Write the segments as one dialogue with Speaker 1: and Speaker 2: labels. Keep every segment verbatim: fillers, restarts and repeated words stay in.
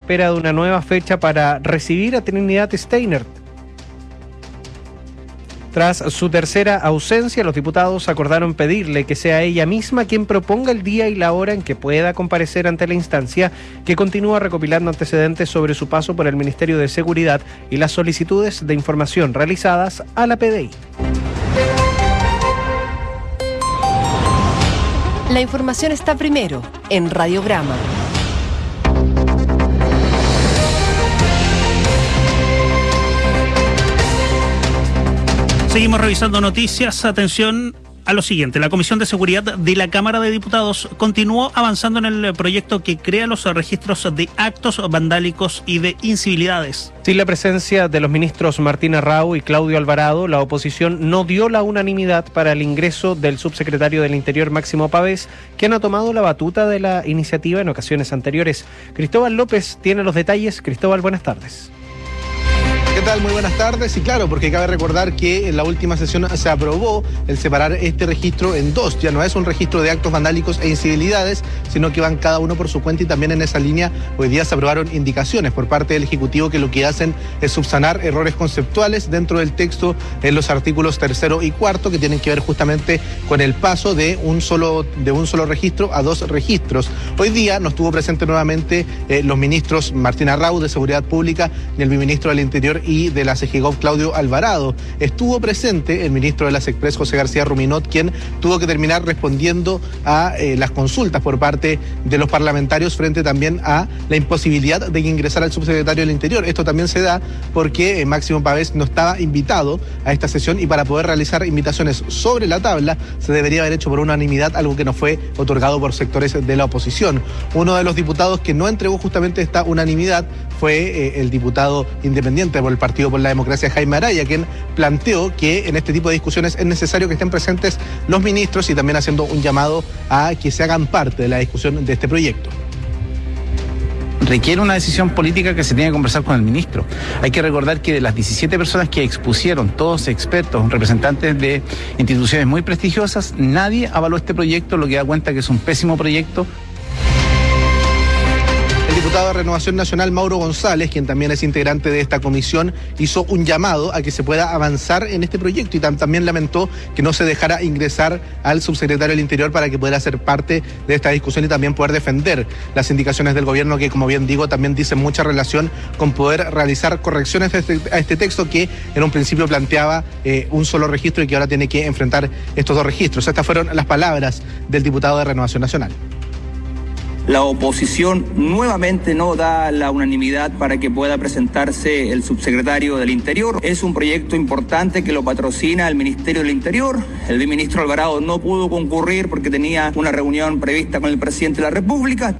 Speaker 1: espera de una nueva fecha para recibir a Trinidad Steinert. Tras su tercera ausencia, los diputados acordaron pedirle que sea ella misma quien proponga el día y la hora en que pueda comparecer ante la instancia, que continúa recopilando antecedentes sobre su paso por el Ministerio de Seguridad y las solicitudes de información realizadas a la P D I.
Speaker 2: La información está primero en Radiograma.
Speaker 3: Seguimos revisando noticias. Atención a lo siguiente. La Comisión de Seguridad de la Cámara de Diputados continuó avanzando en el proyecto que crea los registros de actos vandálicos y de incivilidades.
Speaker 1: Sin la presencia de los ministros Martín Arrau y Claudio Alvarado, la oposición no dio la unanimidad para el ingreso del subsecretario del Interior, Máximo Pavés, quien ha tomado la batuta de la iniciativa en ocasiones anteriores. Cristóbal López tiene los detalles. Cristóbal, buenas tardes.
Speaker 4: ¿Qué tal? Muy buenas tardes. Y claro, porque cabe recordar que en la última sesión se aprobó el separar este registro en dos. Ya no es un registro de actos vandálicos e incivilidades, sino que van cada uno por su cuenta, y también en esa línea hoy día se aprobaron indicaciones por parte del Ejecutivo que lo que hacen es subsanar errores conceptuales dentro del texto en los artículos tercero y cuarto, que tienen que ver justamente con el paso de un solo, de un solo registro a dos registros. Hoy día no estuvo presente nuevamente eh, los ministros Martín Arrau de Seguridad Pública y el ministro del Interior y de la C G I G O V, Claudio Alvarado. Estuvo presente el ministro de las Express, José García Ruminot, quien tuvo que terminar respondiendo a eh, las consultas por parte de los parlamentarios frente también a la imposibilidad de ingresar al subsecretario del Interior. Esto también se da porque eh, Máximo Pavés no estaba invitado a esta sesión, y para poder realizar invitaciones sobre la tabla se debería haber hecho por unanimidad, algo que no fue otorgado por sectores de la oposición. Uno de los diputados que no entregó justamente esta unanimidad fue eh, el diputado independiente por el Partido por la Democracia, Jaime Araya, quien planteó que en este tipo de discusiones es necesario que estén presentes los ministros, y también haciendo un llamado a que se hagan parte de la discusión de este proyecto.
Speaker 5: Requiere una decisión política que se tiene que conversar con el ministro. Hay que recordar que de las diecisiete personas que expusieron, todos expertos, representantes de instituciones muy prestigiosas, nadie avaló este proyecto, lo que da cuenta que es un pésimo proyecto.
Speaker 4: El diputado de Renovación Nacional, Mauro González, quien también es integrante de esta comisión, hizo un llamado a que se pueda avanzar en este proyecto, y tam- también lamentó que no se dejara ingresar al subsecretario del Interior para que pudiera ser parte de esta discusión y también poder defender las indicaciones del gobierno, que, como bien digo, también dicen mucha relación con poder realizar correcciones a este, a este texto, que en un principio planteaba eh, un solo registro y que ahora tiene que enfrentar estos dos registros. Estas fueron las palabras del diputado de Renovación Nacional.
Speaker 6: La oposición nuevamente no da la unanimidad para que pueda presentarse el subsecretario del Interior. Es un proyecto importante que lo patrocina el Ministerio del Interior. El viceministro Alvarado no pudo concurrir porque tenía una reunión prevista con el presidente de la República.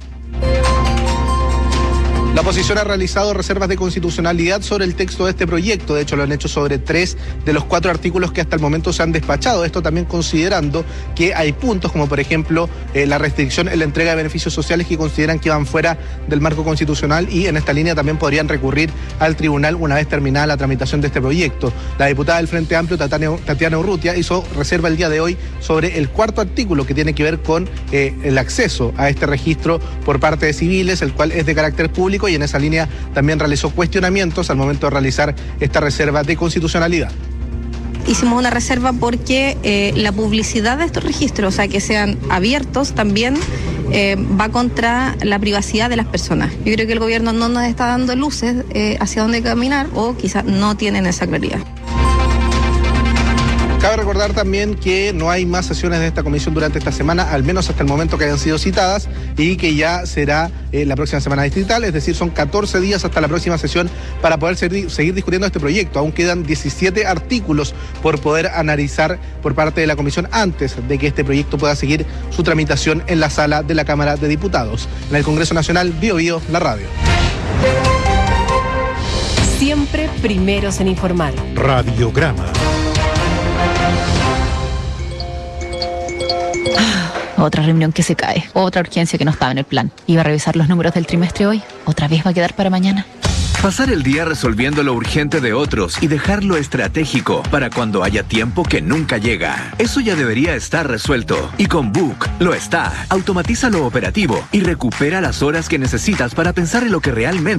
Speaker 4: La oposición ha realizado reservas de constitucionalidad sobre el texto de este proyecto. De hecho, lo han hecho sobre tres de los cuatro artículos que hasta el momento se han despachado. Esto también considerando que hay puntos como, por ejemplo, eh, la restricción en la entrega de beneficios sociales, que consideran que van fuera del marco constitucional, y en esta línea también podrían recurrir al tribunal una vez terminada la tramitación de este proyecto. La diputada del Frente Amplio, Tatiana, Tatiana Urrutia, hizo reserva el día de hoy sobre el cuarto artículo, que tiene que ver con eh, el acceso a este registro por parte de civiles, el cual es de carácter público, y en esa línea también realizó cuestionamientos al momento de realizar esta reserva de constitucionalidad.
Speaker 7: Hicimos una reserva porque eh, la publicidad de estos registros, o sea, que sean abiertos, también eh, va contra la privacidad de las personas. Yo creo que el gobierno no nos está dando luces eh, hacia dónde caminar, o quizás no tienen esa claridad.
Speaker 4: Cabe recordar también que no hay más sesiones de esta comisión durante esta semana, al menos hasta el momento que hayan sido citadas, y que ya será eh, la próxima semana distrital, es decir, son catorce días hasta la próxima sesión para poder seguir, seguir discutiendo este proyecto. Aún quedan diecisiete artículos por poder analizar por parte de la comisión antes de que este proyecto pueda seguir su tramitación en la sala de la Cámara de Diputados. En el Congreso Nacional, Bio Bio, la radio.
Speaker 2: Siempre primeros en informar.
Speaker 8: Radiograma.
Speaker 9: Otra reunión que se cae, otra urgencia que no estaba en el plan. Iba a revisar los números del trimestre hoy, otra vez va a quedar para mañana.
Speaker 10: Pasar el día resolviendo lo urgente de otros y dejarlo estratégico para cuando haya tiempo que nunca llega. Eso ya debería estar resuelto. Y con Book lo está. Automatiza lo operativo y recupera las horas que necesitas para pensar en lo que realmente